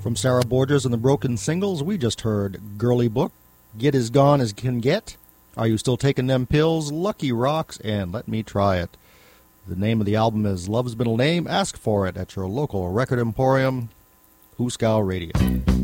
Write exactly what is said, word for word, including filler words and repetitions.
From Sarah Borges and the Broken Singles, we just heard Girly Book, Get As Gone As Can Get, Are You Still Taking Them Pills, Lucky Rocks, and Let Me Try It. The name of the album is Love's Middle Name. Ask for it at your local record emporium, Hooskow Radio.